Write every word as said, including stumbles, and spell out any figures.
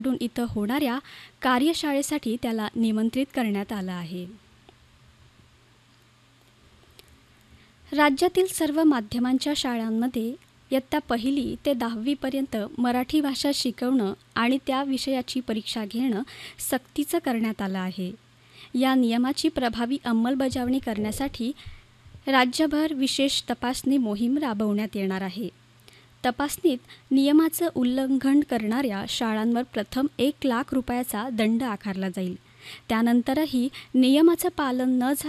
डून इथं होणाऱ्या कार्यशाळेसाठी त्याला निमंत्रित करण्यात आलं आहे. राज्यातील सर्व माध्यमांच्या शाळांमध्ये इयत्ता पहिली ते दहावीपर्यंत मराठी भाषा शिकवणं आणि त्या विषयाची परीक्षा घेणं सक्तीचं करण्यात आलं आहे. या नियमाची प्रभावी अंमलबजावणी करण्यासाठी राज्यभर विशेष तपासणी मोहीम राबवण्यात येणार आहे. तपासणीत नियमाचं उल्लंघन करणाऱ्या शाळांवर प्रथम एक लाख रुपयाचा दंड आकारला जाईल. त्यानंतरही नियमाचं पालन न झाल्यास